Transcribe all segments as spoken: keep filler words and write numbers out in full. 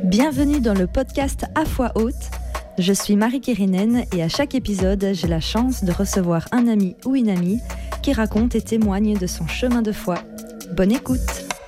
Bienvenue dans le podcast À Foi Haute. Je suis Marie Kérinen et à chaque épisode, j'ai la chance de recevoir un ami ou une amie qui raconte et témoigne de son chemin de foi. Bonne écoute!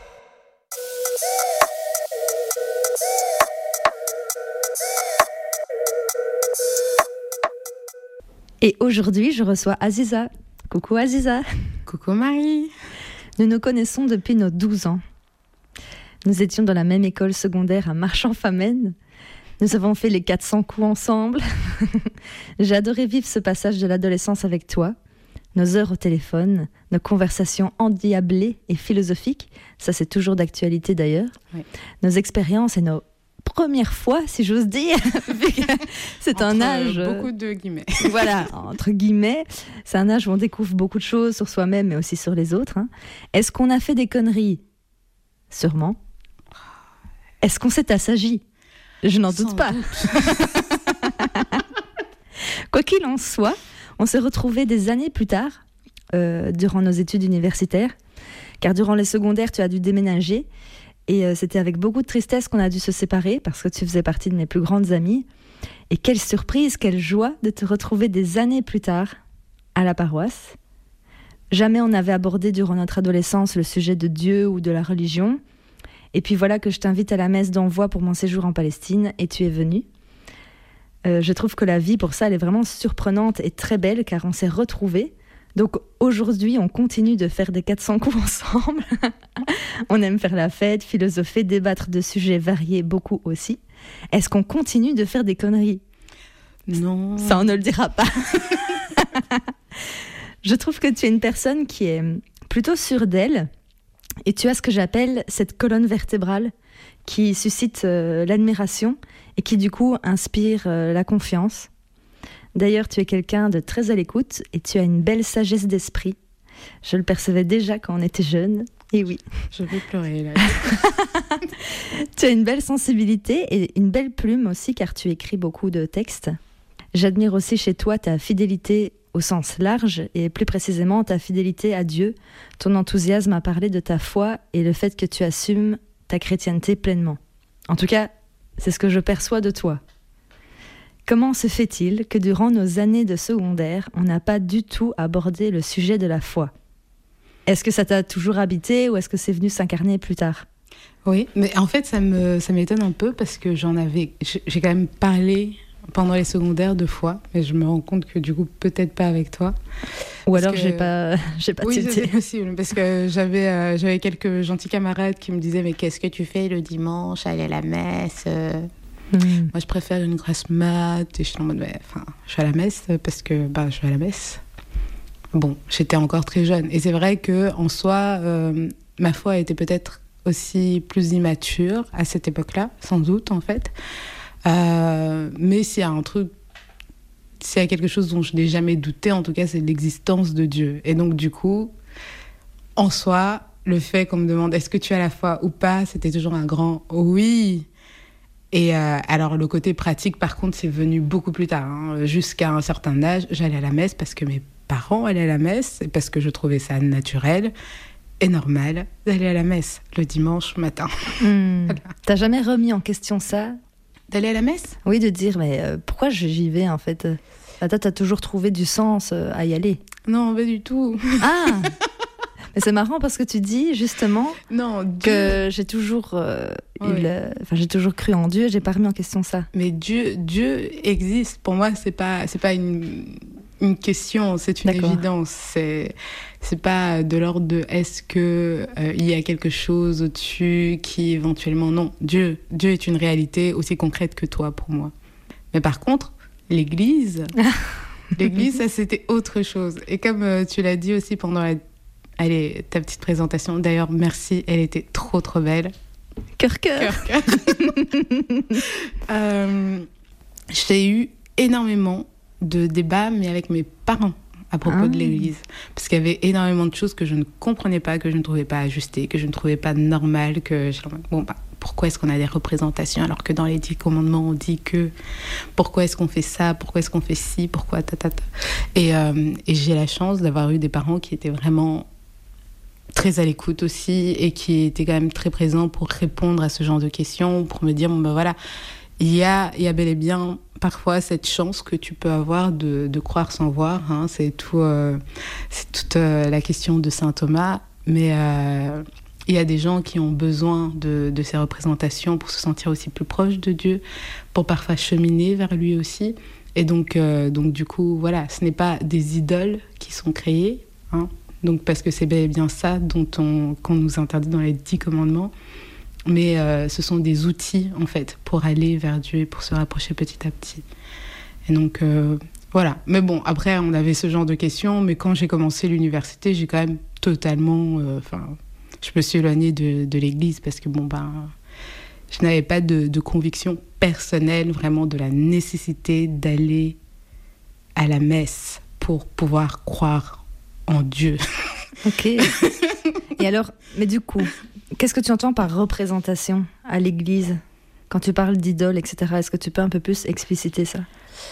Et aujourd'hui, je reçois Aziza. Coucou Aziza. Coucou Marie. Nous nous connaissons depuis nos douze ans. Nous étions dans la même école secondaire à Marchand-Famenne. Nous avons fait les quatre cents coups ensemble. J'ai adoré vivre ce passage de l'adolescence avec toi. Nos heures au téléphone, nos conversations endiablées et philosophiques, ça c'est toujours d'actualité d'ailleurs. Oui. Nos expériences et nos premières fois, si j'ose dire. C'est entre un âge... beaucoup de guillemets. Voilà, entre guillemets. C'est un âge où on découvre beaucoup de choses sur soi-même, mais aussi sur les autres. Hein. Est-ce qu'on a fait des conneries ? Sûrement. Est-ce qu'on s'est assagi ? Je n'en Sans doute pas. Doute. Quoi qu'il en soit, on s'est retrouvés des années plus tard, euh, durant nos études universitaires, car durant les secondaires, tu as dû déménager, et euh, c'était avec beaucoup de tristesse qu'on a dû se séparer, parce que tu faisais partie de mes plus grandes amies. Et quelle surprise, quelle joie de te retrouver des années plus tard, à la paroisse. Jamais on n'avait abordé durant notre adolescence le sujet de Dieu ou de la religion. Et puis voilà que je t'invite à la messe d'envoi pour mon séjour en Palestine, et tu es venue. Euh, je trouve que la vie, pour ça, elle est vraiment surprenante et très belle, car on s'est retrouvés. Donc aujourd'hui, on continue de faire des quatre cents coups ensemble. On aime faire la fête, philosopher, débattre de sujets variés, beaucoup aussi. Est-ce qu'on continue de faire des conneries ? Non. Ça, on ne le dira pas. Je trouve que tu es une personne qui est plutôt sûre d'elle, et tu as ce que j'appelle cette colonne vertébrale qui suscite euh, l'admiration et qui du coup inspire euh, la confiance. D'ailleurs, tu es quelqu'un de très à l'écoute et tu as une belle sagesse d'esprit. Je le percevais déjà quand on était jeune. Et oui. Je vais pleurer là. Tu as une belle sensibilité et une belle plume aussi, car tu écris beaucoup de textes. J'admire aussi chez toi ta fidélité au sens large, et plus précisément ta fidélité à Dieu, ton enthousiasme à parler de ta foi et le fait que tu assumes ta chrétienté pleinement. En tout cas, c'est ce que je perçois de toi. Comment se fait-il que durant nos années de secondaire, on n'a pas du tout abordé le sujet de la foi ? Est-ce que ça t'a toujours habité ou est-ce que c'est venu s'incarner plus tard ? Oui, mais en fait, ça me, ça m'étonne un peu parce que j'en avais... J'ai quand même parlé pendant les secondaires deux fois, mais je me rends compte que du coup, peut-être pas avec toi. Ou alors, que... j'ai pas, j'ai pas oui, tilté. c'est possible, parce que j'avais, euh, j'avais quelques gentils camarades qui me disaient « Mais qu'est-ce que tu fais le dimanche, aller à la messe euh... mmh. Moi, je préfère une grasse mat. » Et je suis en mode « Enfin, je suis à la messe parce que bah, je suis à la messe. » Bon, j'étais encore très jeune. Et c'est vrai qu'en soi, euh, ma foi était peut-être aussi plus immature à cette époque-là, sans doute, en fait. Euh, mais s'il y a un truc, s'il y a quelque chose dont je n'ai jamais douté, en tout cas, c'est l'existence de Dieu. Et donc, du coup, en soi, le fait qu'on me demande est-ce que tu as la foi ou pas, c'était toujours un grand oui. Et euh, alors, le côté pratique, par contre, c'est venu beaucoup plus tard. Hein. Jusqu'à un certain âge, j'allais à la messe parce que mes parents allaient à la messe et parce que je trouvais ça naturel et normal d'aller à la messe le dimanche matin. Mmh. Voilà. T'as jamais remis en question ça ? D'aller à la messe ? Oui, de dire, mais euh, pourquoi j'y vais en fait ? Toi, t'as toujours trouvé du sens euh, à y aller ? Non, pas du tout. Ah ! Mais c'est marrant parce que tu dis justement non, Dieu... que j'ai toujours, euh, oui. eu le... enfin, j'ai toujours cru en Dieu, j'ai pas remis en question ça. Mais Dieu, Dieu existe. Pour moi, c'est pas, c'est pas une, une question, c'est une D'accord. évidence. C'est, c'est pas de l'ordre de est-ce que euh, il y a quelque chose au-dessus qui éventuellement non. Dieu, Dieu est une réalité aussi concrète que toi pour moi. Mais par contre, l'Église, l'Église, ça c'était autre chose. Et comme euh, tu l'as dit aussi pendant la Allez, ta petite présentation. D'ailleurs, merci, elle était trop, trop belle. Cœur, cœur. Cœur, cœur. euh, j'ai eu énormément de débats, mais avec mes parents, à propos ah. de l'Église. Parce qu'il y avait énormément de choses que je ne comprenais pas, que je ne trouvais pas ajustées, que je ne trouvais pas normales, que... Bon, bah, pourquoi est-ce qu'on a des représentations alors que dans les dix commandements, on dit que... Pourquoi est-ce qu'on fait ça ? Pourquoi est-ce qu'on fait ci ? Pourquoi ta, ta, ta. Et, euh, et j'ai la chance d'avoir eu des parents qui étaient vraiment... très à l'écoute aussi et qui était quand même très présent pour répondre à ce genre de questions, pour me dire, bon ben voilà, il y a, il y a bel et bien parfois cette chance que tu peux avoir de, de croire sans voir, hein, c'est, tout, euh, c'est toute euh, la question de saint Thomas, mais euh, il y a des gens qui ont besoin de, de ces représentations pour se sentir aussi plus proches de Dieu, pour parfois cheminer vers lui aussi. Et donc, euh, donc du coup, voilà, ce n'est pas des idoles qui sont créées, hein, donc, parce que c'est bel et bien ça dont on, qu'on nous interdit dans les dix commandements, mais euh, ce sont des outils, en fait, pour aller vers Dieu et pour se rapprocher petit à petit. Et donc, euh, voilà. Mais bon, après, on avait ce genre de questions, mais quand j'ai commencé l'université, j'ai quand même totalement... Enfin, euh, je me suis éloignée de, de l'église parce que, bon, ben... je n'avais pas de, de conviction personnelle, vraiment, de la nécessité d'aller à la messe pour pouvoir croire en Dieu. Ok. Et alors, mais du coup, qu'est-ce que tu entends par représentation à l'église quand tu parles d'idole, et cetera. Est-ce que tu peux un peu plus expliciter ça?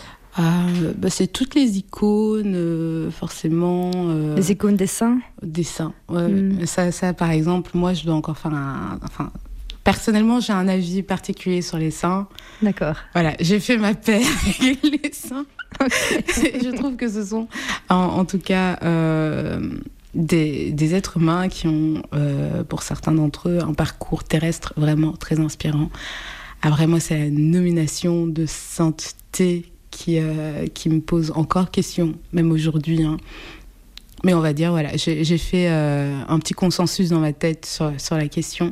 euh, bah C'est toutes les icônes, euh, forcément. Euh, les icônes des saints? Des saints, ouais. Mm. Ça, ça, par exemple, moi, je dois encore faire un... Enfin, personnellement, j'ai un avis particulier sur les saints. D'accord. Voilà, j'ai fait ma paix avec les saints. Okay. Je trouve que ce sont, en, en tout cas, euh, des, des êtres humains qui ont, euh, pour certains d'entre eux, un parcours terrestre vraiment très inspirant. Après, moi, c'est la nomination de sainteté qui, euh, qui me pose encore question, même aujourd'hui. Hein. Mais on va dire, voilà, j'ai, j'ai fait euh, un petit consensus dans ma tête sur, sur la question.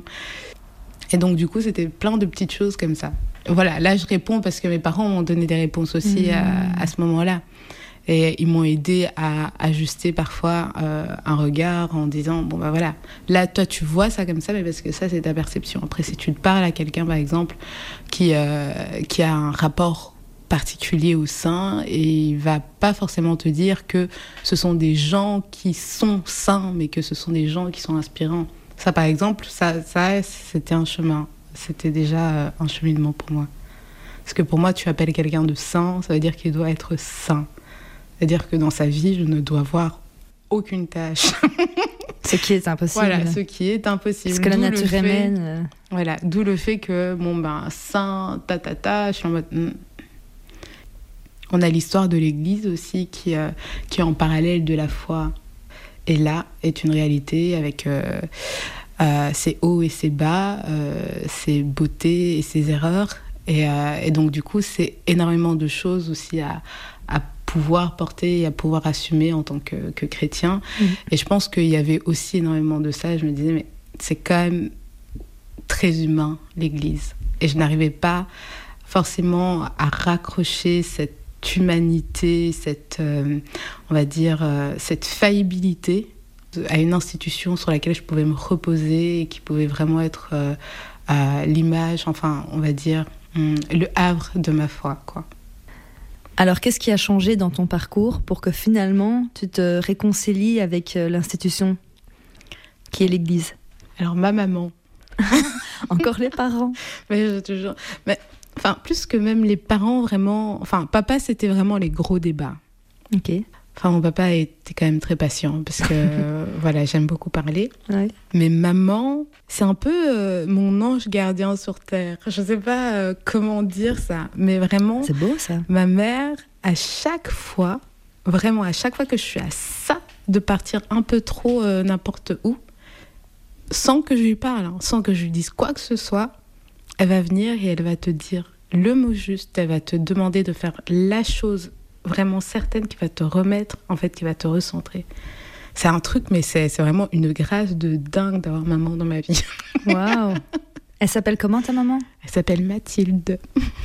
Et donc, du coup, c'était plein de petites choses comme ça. Voilà, là, je réponds parce que mes parents m'ont donné des réponses aussi mmh. à, à ce moment-là. Et ils m'ont aidé à ajuster parfois euh, un regard en disant, bon, bah voilà, là, toi, tu vois ça comme ça, mais parce que ça, c'est ta perception. Après, si tu te parles à quelqu'un, par exemple, qui, euh, qui a un rapport particulier au saint, et il va pas forcément te dire que ce sont des gens qui sont saints, mais que ce sont des gens qui sont inspirants. Ça, par exemple, ça, ça c'était un chemin. C'était déjà un cheminement pour moi. Parce que pour moi, tu appelles quelqu'un de saint, ça veut dire qu'il doit être saint. C'est-à-dire que dans sa vie, je ne dois voir aucune tâche. Ce qui est impossible. Voilà, ce qui est impossible. Ce que la nature fait, mène. Euh... Voilà, d'où le fait que, bon, ben, saint, ta, ta, ta, je suis en mode... Mm. On a l'histoire de l'Église aussi, qui, euh, qui est en parallèle de la foi. Et là, est une réalité avec... Euh, Euh, ses hauts et ses bas, euh, ses beautés et ses erreurs. Et, euh, et donc, du coup, c'est énormément de choses aussi à, à pouvoir porter et à pouvoir assumer en tant que, que chrétien. Mmh. Et je pense qu'il y avait aussi énormément de ça. Je me disais, mais c'est quand même très humain, l'Église. Et je n'arrivais pas forcément à raccrocher cette humanité, cette, euh, on va dire, euh, cette faillibilité à une institution sur laquelle je pouvais me reposer et qui pouvait vraiment être euh, à l'image, enfin, on va dire, hum, le havre de ma foi, quoi. Alors, qu'est-ce qui a changé dans ton parcours pour que finalement, tu te réconcilies avec l'institution qui est l'Église? Alors, ma maman. Encore les parents. Mais je te jure. Mais, enfin, plus que même les parents, vraiment... Enfin, papa, c'était vraiment les gros débats. Ok. Enfin, mon papa était quand même très patient parce que, euh, voilà, j'aime beaucoup parler. Ouais. Mais maman, c'est un peu euh, mon ange gardien sur terre. Je sais pas euh, comment dire ça, mais vraiment... C'est beau, ça. Ma mère, à chaque fois, vraiment, à chaque fois que je suis à ça de partir un peu trop euh, n'importe où, sans que je lui parle, hein, sans que je lui dise quoi que ce soit, elle va venir et elle va te dire le mot juste, elle va te demander de faire la chose vraiment certaine qui va te remettre, en fait, qui va te recentrer. C'est un truc, mais c'est, c'est vraiment une grâce de dingue d'avoir maman dans ma vie. Waouh. Elle s'appelle comment, ta maman? Elle s'appelle Mathilde.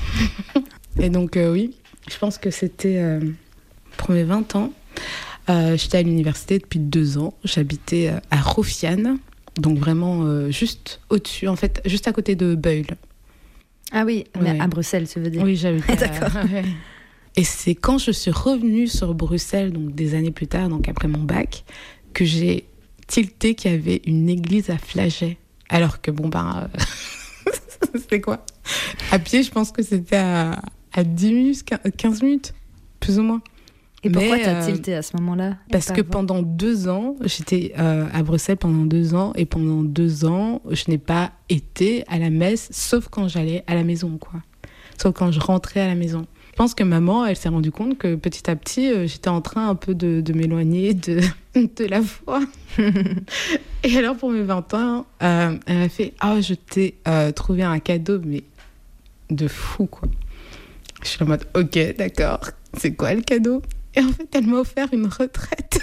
Et donc, euh, oui, je pense que c'était euh, pour mes vingt ans. Euh, j'étais à l'université depuis deux ans. J'habitais euh, à Rofiane, donc vraiment euh, juste au-dessus, en fait, juste à côté de Beuil. Ah oui, mais ouais. À Bruxelles, tu veux dire? Oui, j'habitais. D'accord. À... Ouais. Et c'est quand je suis revenue sur Bruxelles, donc des années plus tard, donc après mon bac, que j'ai tilté qu'il y avait une église à Flagey. Alors que bon, ben, euh, c'était quoi? À pied, je pense que c'était à, à dix minutes, quinze minutes, plus ou moins. Et pourquoi Mais, t'as euh, tilté à ce moment-là? Parce Pas que avant. pendant deux ans, j'étais euh, à Bruxelles pendant deux ans, et pendant deux ans, je n'ai pas été à la messe, sauf quand j'allais à la maison, quoi. Sauf quand je rentrais à la maison. Je pense que maman, elle s'est rendue compte que petit à petit, euh, j'étais en train un peu de, de m'éloigner de, de la foi. Et alors, pour mes vingt ans, euh, elle m'a fait « Ah, oh, je t'ai euh, trouvé un cadeau, mais de fou, quoi. » Je suis en mode « Ok, d'accord, c'est quoi le cadeau ?» Et en fait, elle m'a offert une retraite.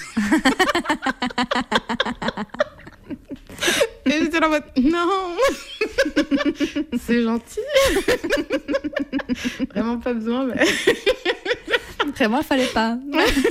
Et j'étais là en mode non, c'est gentil. Vraiment pas besoin, mais. Vraiment, il fallait pas.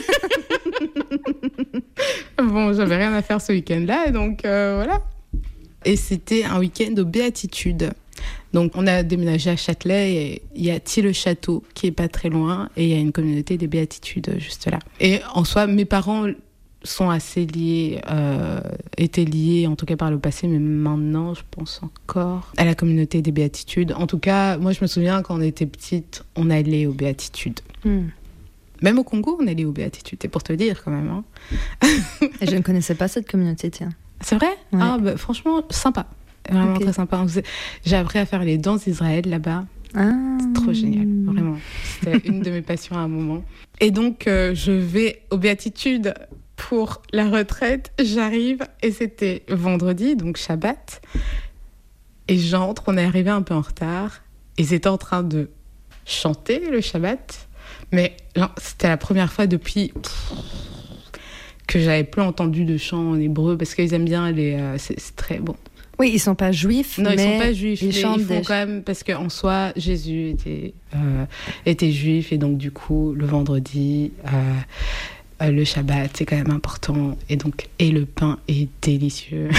Bon, j'avais rien à faire ce week-end-là, donc euh, voilà. Et c'était un week-end aux Béatitudes. Donc, on a déménagé à Châtelet et il y a Thiel-le-Château qui est pas très loin et il y a une communauté des Béatitudes juste là. Et en soi, mes parents sont assez liés, euh, étaient liés en tout cas par le passé, mais maintenant, je pense encore à la communauté des Béatitudes. En tout cas, moi, je me souviens quand on était petite, on allait aux Béatitudes. Mm. Même au Congo, on allait aux Béatitudes, c'est pour te dire quand même. Hein. Et je ne connaissais pas cette communauté, tiens. C'est vrai ? Ouais. Ah, bah, franchement, sympa. Vraiment okay. Très sympa. J'ai appris à faire les danses d'Israël là-bas. Ah. C'est trop génial, vraiment. C'était une de mes passions à un moment. Et donc, euh, je vais aux Béatitudes pour la retraite. J'arrive et c'était vendredi, donc Shabbat. Et j'entre, on est arrivé un peu en retard. Et ils étaient en train de chanter le Shabbat. Mais genre, c'était la première fois depuis pff, que j'avais plus entendu de chant en hébreu parce qu'ils aiment bien les. Euh, c'est, c'est très bon. Oui, ils sont pas juifs. Non, mais ils sont pas juifs. Ils, ils chantent font des... quand même parce qu'en soi, Jésus était euh, était juif et donc du coup le vendredi, euh, euh, le Shabbat, c'est quand même important et donc et le pain est délicieux.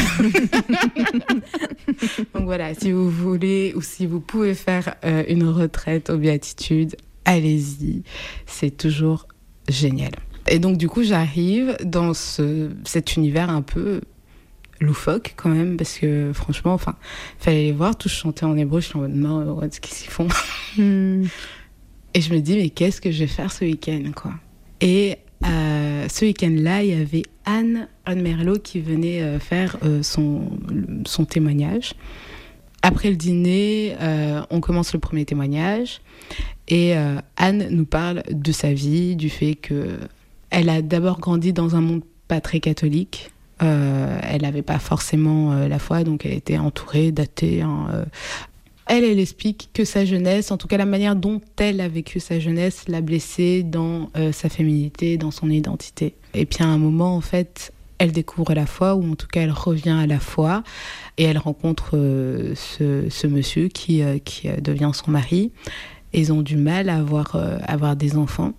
Donc voilà, si vous voulez ou si vous pouvez faire euh, une retraite aux Béatitudes, allez-y, c'est toujours génial. Et donc du coup, j'arrive dans ce cet univers un peu loufoque quand même parce que franchement enfin fallait les voir tous chanter en hébreu. Je suis en mode non, qu'est-ce qu'ils font? mm. Et je me dis mais qu'est-ce que je vais faire ce week-end quoi. Et euh, ce week-end-là il y avait Anne Anne Merlot qui venait euh, faire euh, son son témoignage. Après le dîner euh, on commence le premier témoignage et euh, Anne nous parle de sa vie, du fait que elle a d'abord grandi dans un monde pas très catholique. Euh, elle n'avait pas forcément euh, la foi, donc elle était entourée d'athées. Hein, euh. Elle, elle explique que sa jeunesse, en tout cas la manière dont elle a vécu sa jeunesse, l'a blessée dans euh, sa féminité, dans son identité. Et puis à un moment, en fait, elle découvre la foi, ou en tout cas elle revient à la foi, et elle rencontre euh, ce, ce monsieur qui, euh, qui devient son mari. Et ils ont du mal à avoir, euh, à avoir des enfants.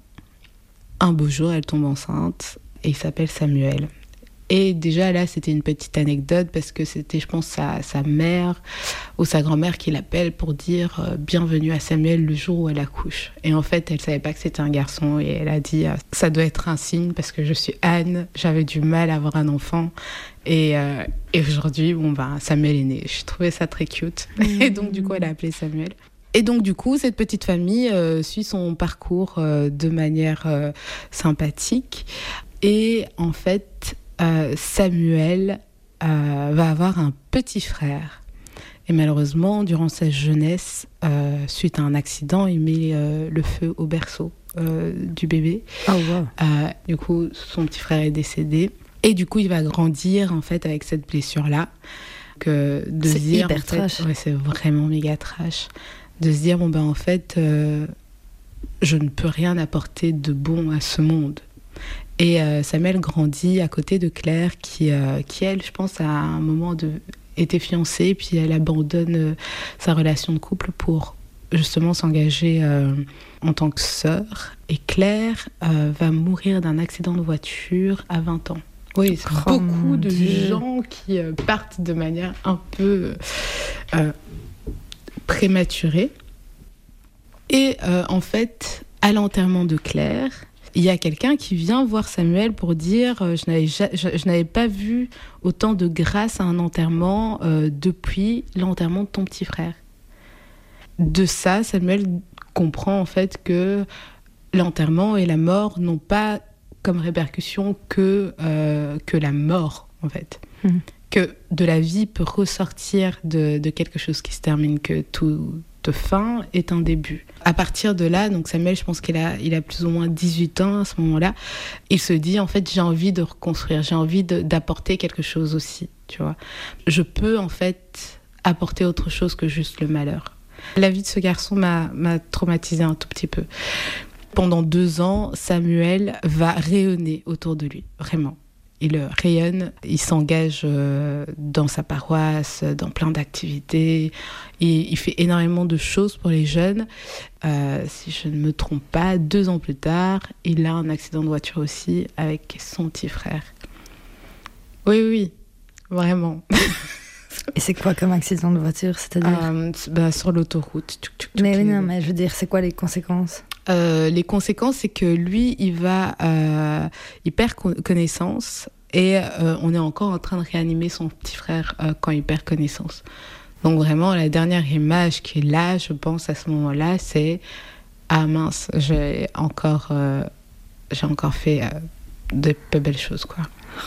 Un beau jour, elle tombe enceinte, et il s'appelle Samuel. Et déjà là, c'était une petite anecdote parce que c'était, je pense, sa, sa mère ou sa grand-mère qui l'appelle pour dire euh, « Bienvenue à Samuel le jour où elle accouche ». Et en fait, elle ne savait pas que c'était un garçon et elle a dit euh, « Ça doit être un signe parce que je suis Anne, j'avais du mal à avoir un enfant ». Et, euh, et aujourd'hui, bon, ben, Samuel est né. J'ai trouvé ça très cute. Mmh. Et donc, du coup, elle a appelé Samuel. Et donc, du coup, cette petite famille euh, suit son parcours euh, de manière euh, sympathique. Et en fait... Euh, Samuel euh, va avoir un petit frère. Et malheureusement, durant sa jeunesse, euh, suite à un accident, il met euh, le feu au berceau euh, du bébé. Oh, wow. euh, du coup, son petit frère est décédé. Et du coup, il va grandir en fait avec cette blessure-là. Que de c'est se dire, hyper en fait, trash. Ouais, c'est vraiment méga trash. De se dire, bon, ben en fait, euh, je ne peux rien apporter de bon à ce monde. Et euh, Samuel grandit à côté de Claire qui, euh, qui elle, je pense, à un moment de, était fiancée, puis elle abandonne euh, sa relation de couple pour justement s'engager euh, en tant que sœur. Et Claire euh, va mourir d'un accident de voiture à vingt ans. Oui, c'est oh beaucoup de Dieu. gens qui euh, partent de manière un peu euh, prématurée. Et euh, en fait, à l'enterrement de Claire, il y a quelqu'un qui vient voir Samuel pour dire euh, « je n'avais, je, je n'avais pas vu autant de grâce à un enterrement euh, depuis l'enterrement de ton petit frère ». De ça, Samuel comprend en fait que l'enterrement et la mort n'ont pas comme répercussion que, euh, que la mort, en fait. Mmh. Que de la vie peut ressortir de, de quelque chose qui se termine, que toute fin est un début. À partir de là, donc Samuel, je pense qu'il a, il a plus ou moins dix-huit ans à ce moment-là, il se dit, en fait, j'ai envie de reconstruire, j'ai envie de, d'apporter quelque chose aussi, tu vois. Je peux, en fait, apporter autre chose que juste le malheur. La vie de ce garçon m'a, m'a traumatisée un tout petit peu. Pendant deux ans, Samuel va rayonner autour de lui, vraiment. Il rayonne, il s'engage dans sa paroisse, dans plein d'activités. Il, il fait énormément de choses pour les jeunes. Euh, si je ne me trompe pas, deux ans plus tard, il a un accident de voiture aussi avec son petit frère. Oui, oui, vraiment. Et c'est quoi comme accident de voiture, c'est-à-dire euh, bah, sur l'autoroute. Tchouk, tchouk, tchouk, mais oui, non, mais je veux dire, c'est quoi les conséquences? Euh, les conséquences, c'est que lui, il va, euh, il perd connaissance et euh, on est encore en train de réanimer son petit frère euh, quand il perd connaissance. Donc vraiment, la dernière image qui est là, je pense à ce moment-là, c'est ah mince, j'ai encore, euh, j'ai encore fait euh, de peu belles choses, quoi.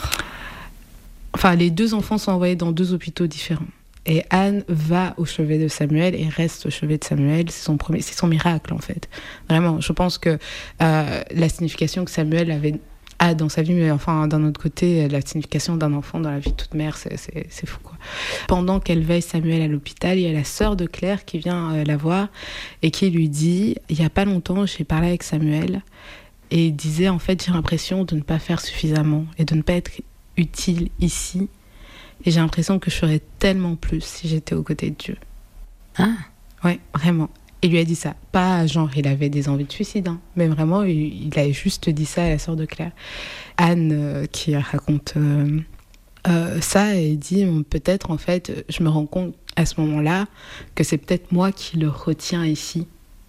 Enfin, les deux enfants sont envoyés dans deux hôpitaux différents. Et Anne va au chevet de Samuel et reste au chevet de Samuel. C'est son premier, c'est son miracle en fait. Vraiment, je pense que euh, la signification que Samuel avait a dans sa vie, mais enfin d'un autre côté, la signification d'un enfant dans la vie de toute mère, c'est, c'est, c'est fou quoi. Pendant qu'elle veille Samuel à l'hôpital, il y a la sœur de Claire qui vient euh, la voir et qui lui dit, il y a pas longtemps, j'ai parlé avec Samuel et il disait en fait j'ai l'impression de ne pas faire suffisamment et de ne pas être utile ici. Et j'ai l'impression que je ferais tellement plus si j'étais aux côtés de Dieu. Ah. Ouais, vraiment. Il lui a dit ça. Pas genre il avait des envies de suicide, hein, mais vraiment il, il a juste dit ça à la sœur de Claire. Anne euh, qui raconte euh, euh, ça et dit peut-être en fait je me rends compte à ce moment-là que c'est peut-être moi qui le retiens ici.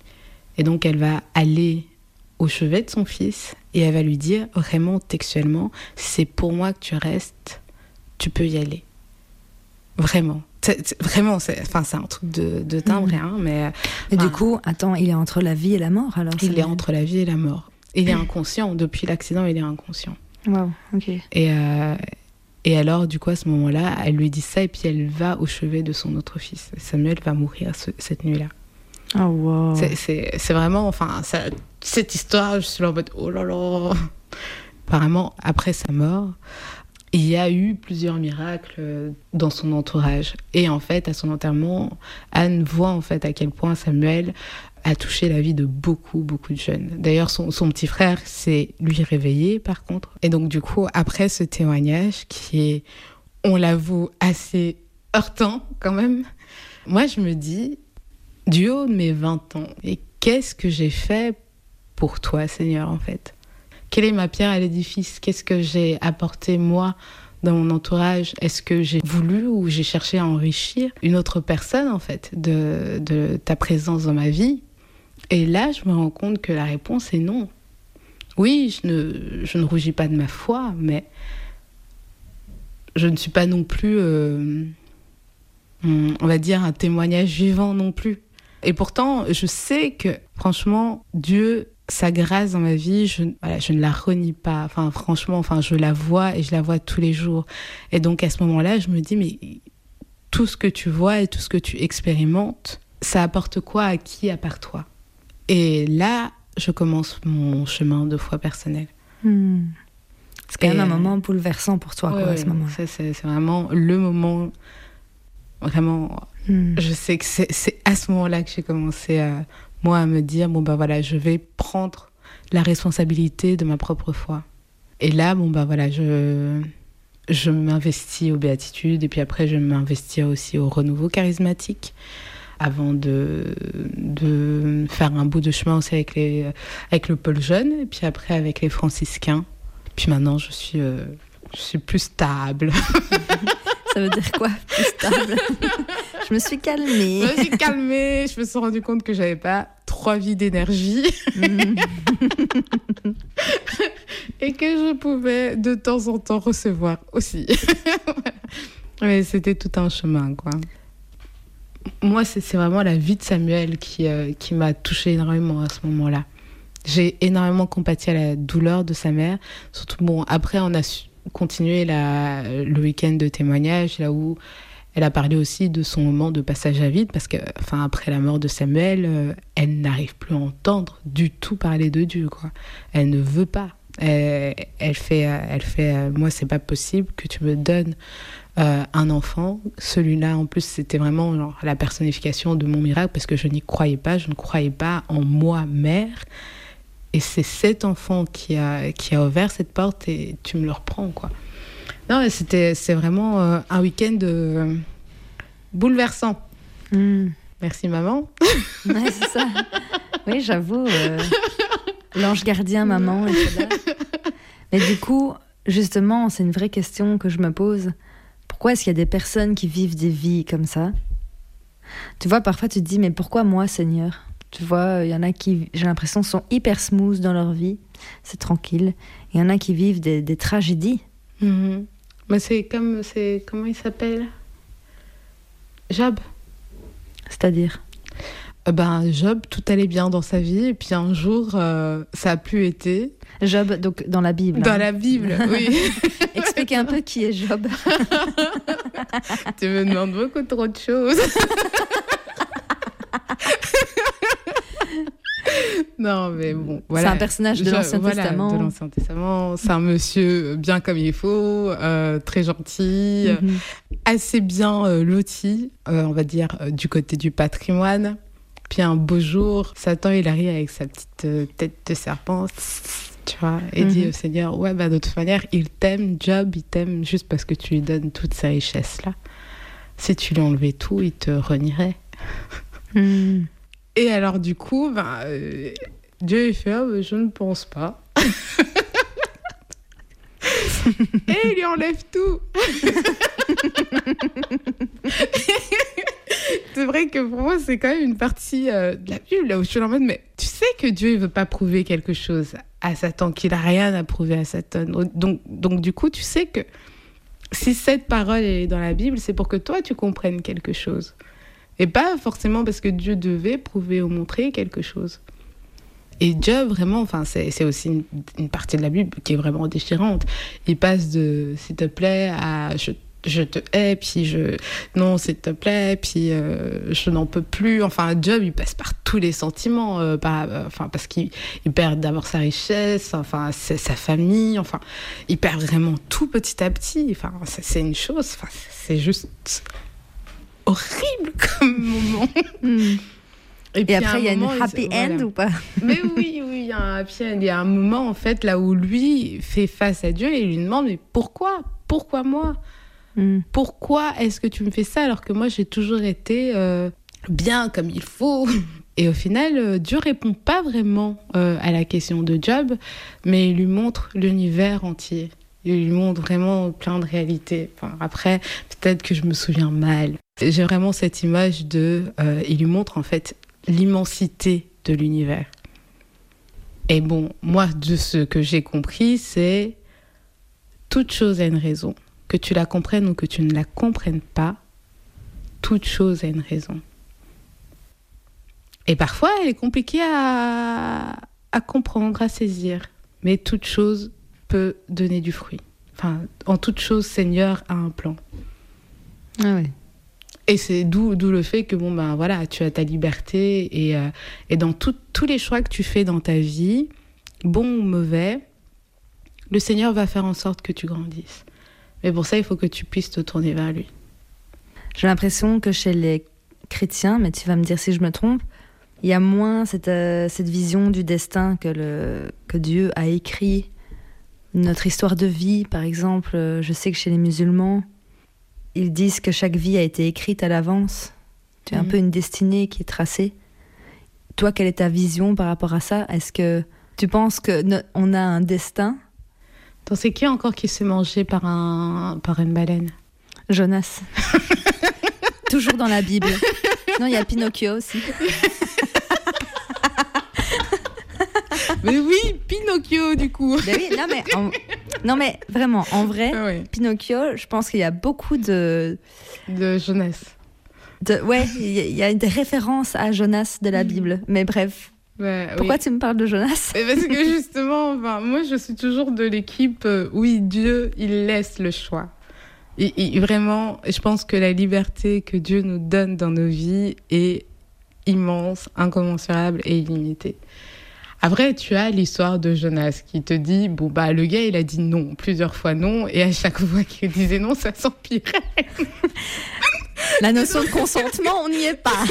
Et donc elle va aller au chevet de son fils et elle va lui dire vraiment textuellement c'est pour moi que tu restes. Tu peux y aller. Vraiment. C'est, c'est, vraiment, c'est, enfin, c'est un truc de, de timbre, mmh. hein, mais... Et enfin, du coup, attends, il est entre la vie et la mort, alors? Il est entre la vie et la mort. Il est inconscient. Depuis l'accident, il est inconscient. Wow, ok. Et, euh, et alors, du coup, à ce moment-là, elle lui dit ça, et puis elle va au chevet de son autre fils. Samuel va mourir ce, cette nuit-là. Oh, wow. C'est, c'est, c'est vraiment, enfin, ça, cette histoire, je suis là en mode, oh là là. Apparemment, après sa mort... Il y a eu plusieurs miracles dans son entourage. Et en fait, à son enterrement, Anne voit en fait à quel point Samuel a touché la vie de beaucoup, beaucoup de jeunes. D'ailleurs, son, son petit frère s'est lui réveillé, par contre. Et donc, du coup, après ce témoignage, qui est, on l'avoue, assez heurtant quand même, moi, je me dis, du haut de mes vingt ans, et qu'est-ce que j'ai fait pour toi, Seigneur, en fait ? Quelle est ma pierre à l'édifice ? Qu'est-ce que j'ai apporté, moi, dans mon entourage ? Est-ce que j'ai voulu ou j'ai cherché à enrichir une autre personne, en fait, de, de ta présence dans ma vie ? Et là, je me rends compte que la réponse est non. Oui, je ne, je ne rougis pas de ma foi, mais je ne suis pas non plus, euh, on va dire, un témoignage vivant non plus. Et pourtant, je sais que, franchement, Dieu... sa grâce dans ma vie, je, voilà, je ne la renie pas. Enfin, franchement, enfin, je la vois et je la vois tous les jours. Et donc, à ce moment-là, je me dis, mais tout ce que tu vois et tout ce que tu expérimentes, ça apporte quoi à qui à part toi ? Et là, je commence mon chemin de foi personnelle. Mmh. C'est quand et même un moment bouleversant pour toi, ouais, quoi, à ce moment-là. Ça, c'est, c'est vraiment le moment... Vraiment, mmh. je sais que c'est, c'est à ce moment-là que j'ai commencé à... moi, à me dire, bon, ben voilà, je vais prendre la responsabilité de ma propre foi. Et là, bon, ben voilà, je, je m'investis aux béatitudes, et puis après, je m'investis aussi au renouveau charismatique, avant de, de faire un bout de chemin aussi avec, les, avec le pôle jeune, et puis après avec les franciscains. Puis maintenant, je suis, euh, je suis plus stable. Ça veut dire quoi, plus stable? Je me suis calmée. Je me suis calmée. Je me suis rendu compte que j'avais pas trois vies d'énergie. Mm. Et que je pouvais de temps en temps recevoir aussi. Voilà. Mais c'était tout un chemin, quoi. Moi, c'est, c'est vraiment la vie de Samuel qui, euh, qui m'a touchée énormément à ce moment-là. J'ai énormément compati à la douleur de sa mère. Surtout, bon, après, on a continué la, le week-end de témoignage, là où elle a parlé aussi de son moment de passage à vide, parce que, enfin, après la mort de Samuel, euh, elle n'arrive plus à entendre du tout parler de Dieu, quoi. Elle ne veut pas. Elle, elle fait, elle fait euh, moi, c'est pas possible que tu me donnes euh, un enfant. Celui-là, en plus, c'était vraiment genre, la personnification de mon miracle, parce que je n'y croyais pas, je ne croyais pas en moi, mère. Et c'est cet enfant qui a, qui a ouvert cette porte et tu me le reprends, quoi. Non, c'était, c'est vraiment euh, un week-end euh, bouleversant. Mm. Merci, maman. Ouais, c'est ça. Oui, j'avoue. Euh, l'ange gardien, maman, et cetera. Mais du coup, justement, c'est une vraie question que je me pose. Pourquoi est-ce qu'il y a des personnes qui vivent des vies comme ça ? Tu vois, parfois tu te dis, mais pourquoi moi, Seigneur ? Tu vois, il y en a qui, j'ai l'impression, sont hyper smooth dans leur vie. C'est tranquille. Il y en a qui vivent des, des tragédies. Mm-hmm. Mais c'est comme, c'est, comment il s'appelle ? Job. C'est-à-dire ? euh, Ben, Job, tout allait bien dans sa vie. Et puis un jour, euh, ça a plus été. Job, donc dans la Bible. Dans hein. la Bible, oui. Expliquez un peu qui est Job. Tu me demandes beaucoup trop de choses. Non, mais bon, voilà. C'est un personnage de Je, l'Ancien voilà, Testament. de l'Ancien Testament. C'est un monsieur bien comme il faut, euh, très gentil, mm-hmm. assez bien euh, loti, euh, on va dire, euh, du côté du patrimoine. Puis un beau jour, Satan, il arrive avec sa petite euh, tête de serpent, tu vois, et mm-hmm. dit au Seigneur, ouais, bah, de toute manière, il t'aime, Job, il t'aime juste parce que tu lui donnes toutes ces richesses-là. Si tu lui enlevais tout, il te renierait. Mm. Et alors, du coup, ben, euh, Dieu il fait, oh, je ne pense pas. Et il lui enlève tout. C'est vrai que pour moi, c'est quand même une partie euh, de la Bible là où je suis en mode, mais tu sais que Dieu il veut pas prouver quelque chose à Satan, qu'il a rien à prouver à Satan. Donc, donc du coup, tu sais que si cette parole est dans la Bible, c'est pour que toi, tu comprennes quelque chose. Et pas forcément parce que Dieu devait prouver ou montrer quelque chose. Et Job, vraiment, enfin, c'est, c'est aussi une, une partie de la Bible qui est vraiment déchirante. Il passe de « s'il te plaît » à je, « je te hais », puis je « non, s'il te plaît », puis euh, « je n'en peux plus ». Enfin, Job, il passe par tous les sentiments, euh, par, euh, enfin, parce qu'il il perd d'abord sa richesse, enfin, c'est, sa famille, enfin, il perd vraiment tout petit à petit. Enfin, c'est, c'est une chose, enfin, c'est juste... horrible comme moment. Mm. Et, Et après, il y a une happy end voilà. ou pas ? Mais oui, oui, il y a un happy end. Il y a un moment, en fait, là où lui fait face à Dieu et il lui demande, mais pourquoi ? Pourquoi moi ? mm. Pourquoi est-ce que tu me fais ça alors que moi, j'ai toujours été euh, bien comme il faut ? Et au final, euh, Dieu répond pas vraiment euh, à la question de Job, mais il lui montre l'univers entier. Il lui montre vraiment plein de réalités. Enfin, après, peut-être que je me souviens mal. J'ai vraiment cette image de... Euh, il lui montre en fait l'immensité de l'univers. Et bon, moi, de ce que j'ai compris, c'est... toute chose a une raison. Que tu la comprennes ou que tu ne la comprennes pas, toute chose a une raison. Et parfois, elle est compliquée à, à comprendre, à saisir. Mais toute chose peut donner du fruit. Enfin, en toute chose, Seigneur a un plan. Ah ouais. Et c'est d'où, d'où le fait que, bon, ben voilà, tu as ta liberté et, euh, et dans tout, tous les choix que tu fais dans ta vie, bons ou mauvais, le Seigneur va faire en sorte que tu grandisses. Mais pour ça, il faut que tu puisses te tourner vers lui. J'ai l'impression que chez les chrétiens, mais tu vas me dire si je me trompe, il y a moins cette, euh, cette vision du destin que, le, que Dieu a écrit. Notre histoire de vie, par exemple, je sais que chez les musulmans, ils disent que chaque vie a été écrite à l'avance. Tu as mmh. un peu une destinée qui est tracée. Toi, quelle est ta vision par rapport à ça ? Est-ce que tu penses qu'on a un destin ? T'en sais qui encore qui s'est mangé par, un, par une baleine ? Jonas. Toujours dans la Bible. Non, il y a Pinocchio aussi. Mais oui, Pinocchio, du coup. Ben oui, non, mais en... non, mais vraiment, en vrai, ah ouais. Pinocchio, je pense qu'il y a beaucoup de... De Jonas. De... Ouais, il y a des références à Jonas de la Bible. Mais bref, Bah, Pourquoi oui. tu me parles de Jonas? Et parce que justement, enfin, moi, je suis toujours de l'équipe, euh, oui, Dieu, il laisse le choix. Et, et vraiment, je pense que la liberté que Dieu nous donne dans nos vies est immense, incommensurable et illimitée. Après, tu as l'histoire de Jonas qui te dit, bon, bah, le gars, il a dit non, plusieurs fois non, et à chaque fois qu'il disait non, ça s'empirait. La notion de consentement, on n'y est pas.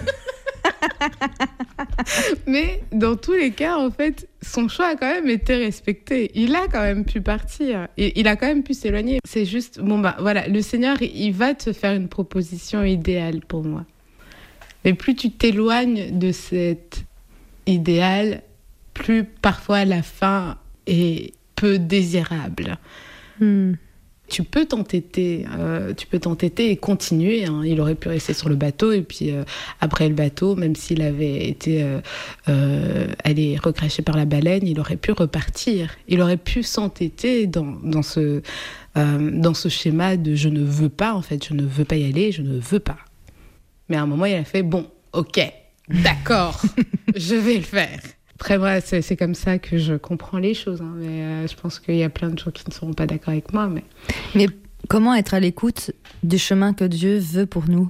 Mais dans tous les cas, en fait, son choix a quand même été respecté. Il a quand même pu partir. Et il a quand même pu s'éloigner. C'est juste, bon, bah voilà, le Seigneur, il va te faire une proposition idéale pour moi. Mais plus tu t'éloignes de cet idéal, plus parfois la fin est peu désirable. Hmm. Tu peux t'entêter, euh, tu peux t'entêter et continuer. Hein. Il aurait pu rester sur le bateau et puis euh, après le bateau, même s'il avait été euh, euh, allé recraché par la baleine, il aurait pu repartir. Il aurait pu s'entêter dans, dans, ce, euh, dans ce schéma de je ne veux pas, en fait, je ne veux pas y aller, je ne veux pas. Mais à un moment, il a fait bon, ok, d'accord, je vais le faire. Après, voilà, c'est, c'est comme ça que je comprends les choses. Hein, mais euh, je pense qu'il y a plein de gens qui ne seront pas d'accord avec moi. Mais, mais comment être à l'écoute du chemin que Dieu veut pour nous?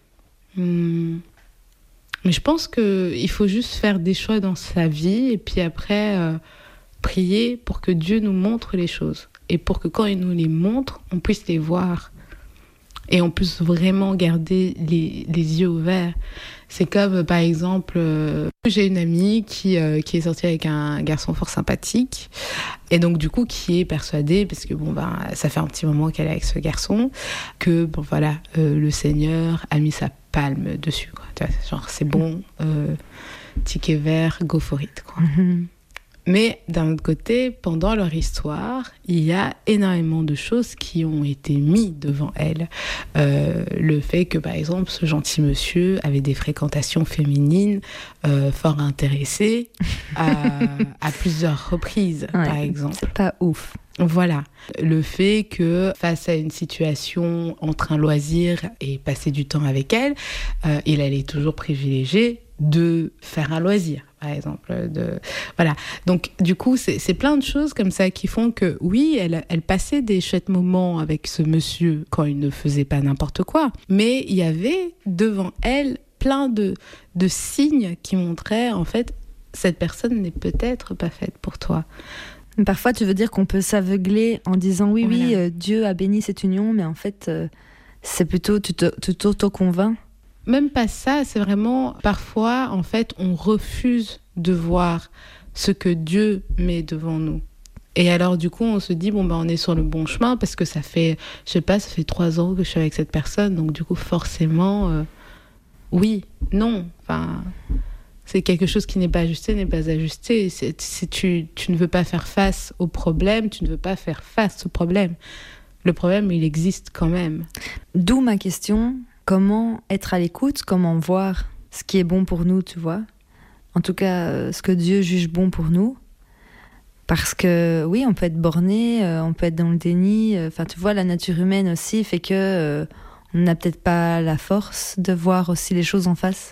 hum, mais je pense qu'il faut juste faire des choix dans sa vie et puis après, euh, prier pour que Dieu nous montre les choses. Et pour que quand il nous les montre, on puisse les voir. Et on puisse vraiment garder les, les yeux ouverts. C'est comme, par exemple, euh, j'ai une amie qui, euh, qui est sortie avec un garçon fort sympathique. Et donc, du coup, qui est persuadée, parce que bon, ben, ça fait un petit moment qu'elle est avec ce garçon, que, bon, voilà, euh, le Seigneur a mis sa palme dessus, quoi. Tu vois, genre, c'est bon, euh, ticket vert, go for it, quoi. Mm-hmm. Mais d'un autre côté, pendant leur histoire, il y a énormément de choses qui ont été mises devant elle. Euh, le fait que, par exemple, ce gentil monsieur avait des fréquentations féminines euh, fort intéressées à, à plusieurs reprises, ouais, par exemple. C'est pas ouf. Voilà. Le fait que, face à une situation entre un loisir et passer du temps avec elle, euh, il allait toujours privilégier de faire un loisir, par exemple. De... Voilà. Donc, du coup, c'est, c'est plein de choses comme ça qui font que, oui, elle, elle passait des chouettes moments avec ce monsieur quand il ne faisait pas n'importe quoi. Mais il y avait devant elle plein de, de signes qui montraient, en fait, cette personne n'est peut-être pas faite pour toi. Parfois, tu veux dire qu'on peut s'aveugler en disant oui, voilà. oui, euh, Dieu a béni cette union, mais en fait, euh, c'est plutôt, tu, te, tu t'auto-convaincs. Même pas ça, c'est vraiment, parfois, en fait, on refuse de voir ce que Dieu met devant nous. Et alors, du coup, on se dit, bon, ben, on est sur le bon chemin parce que ça fait, je sais pas, ça fait trois ans que je suis avec cette personne, donc du coup, forcément, euh, oui, non, enfin... C'est quelque chose qui n'est pas ajusté, n'est pas ajusté. C'est, c'est, tu, tu ne veux pas faire face au problème, tu ne veux pas faire face au problème. Le problème, il existe quand même. D'où ma question, comment être à l'écoute, comment voir ce qui est bon pour nous, tu vois ? En tout cas, ce que Dieu juge bon pour nous. Parce que, oui, on peut être borné, on peut être dans le déni. Enfin, tu vois, la nature humaine aussi fait que euh, on n'a peut-être pas la force de voir aussi les choses en face.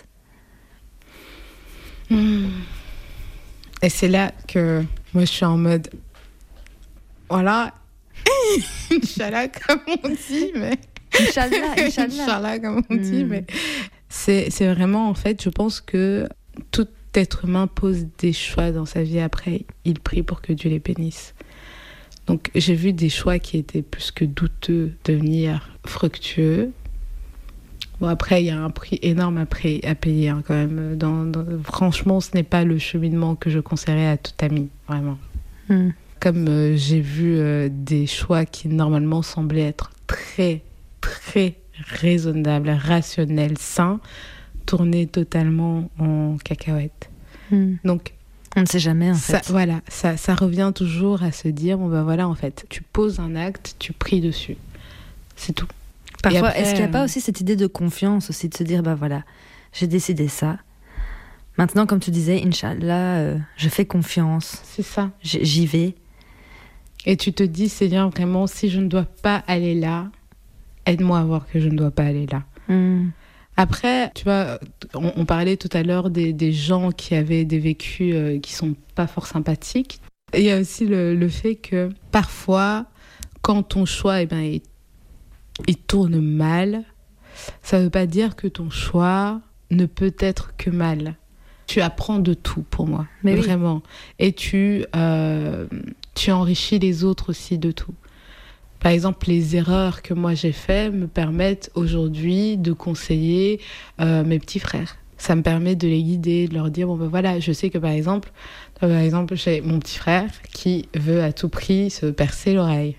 Et c'est là que moi je suis en mode voilà, Inch'Allah comme on dit, mais Inch'Allah, Inch'Allah. Inch'Allah comme on dit, mm. mais c'est, c'est vraiment, en fait, je pense que tout être humain pose des choix dans sa vie, après il prie pour que Dieu les bénisse. Donc j'ai vu des choix qui étaient plus que douteux devenir fructueux. Bon, après, il y a un prix énorme à, pré- à payer, hein, quand même. Dans, dans, franchement, ce n'est pas le cheminement que je conseillerais à tout ami, vraiment. Mm. Comme euh, j'ai vu euh, des choix qui, normalement, semblaient être très, très raisonnables, rationnels, sains, tourner totalement en cacahuète. Mm. Donc, on ne sait jamais, en ça, fait. Voilà, ça, ça revient toujours à se dire, bon ben voilà, en fait, tu poses un acte, tu pries dessus. C'est tout. Parfois, après, est-ce qu'il n'y a pas aussi cette idée de confiance, aussi de se dire, bah voilà, j'ai décidé ça. Maintenant, comme tu disais, Inch'Allah, euh, je fais confiance. C'est ça. J- j'y vais. Et tu te dis, Seigneur, vraiment, si je ne dois pas aller là, aide-moi à voir que je ne dois pas aller là. Mm. Après, tu vois, on, on parlait tout à l'heure des, des gens qui avaient des vécus euh, qui sont pas fort sympathiques. Et il y a aussi le, le fait que parfois, quand ton choix, eh ben, il, il tourne mal, ça veut pas dire que ton choix ne peut être que mal. Tu apprends de tout pour moi, mais vraiment. Oui. Et tu, euh, tu enrichis les autres aussi de tout. Par exemple, les erreurs que moi j'ai faites me permettent aujourd'hui de conseiller euh, mes petits frères. Ça me permet de les guider, de leur dire, bon ben voilà, je sais que par exemple, par exemple, j'ai mon petit frère qui veut à tout prix se percer l'oreille.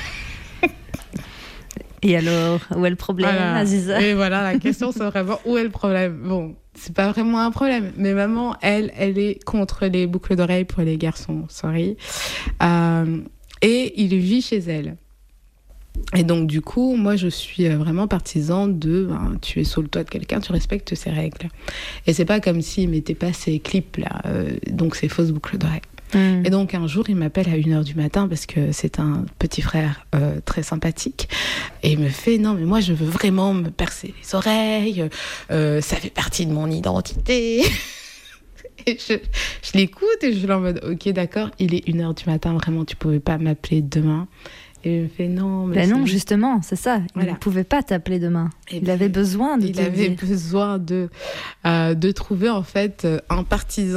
Et alors, où est le problème, voilà. Aziza ? Et voilà, la question c'est vraiment où est le problème ? Bon, c'est pas vraiment un problème, mais maman, elle, elle est contre les boucles d'oreilles pour les garçons, sorry. Euh, et il vit chez elle. Et donc, du coup, moi, je suis vraiment partisan de ben, tu es sous le toit de quelqu'un, tu respectes ses règles. Et c'est pas comme s'il mettait pas ses clips, là, euh, donc ses fausses boucles d'oreilles. Mmh. Et donc, un jour, il m'appelle à une heure du matin parce que c'est un petit frère euh, très sympathique. Et il me fait, non, mais moi, je veux vraiment me percer les oreilles. Euh, ça fait partie de mon identité. Et je, je l'écoute et je suis en mode, ok, d'accord, il est une heure du matin, vraiment, tu pouvais pas m'appeler demain. Et il me fait non. Mais ben non, justement, c'est ça. Il voilà. ne pouvait pas t'appeler demain. Et il puis, avait besoin de Il te avait dire. besoin de, euh, de trouver, en fait, un partisan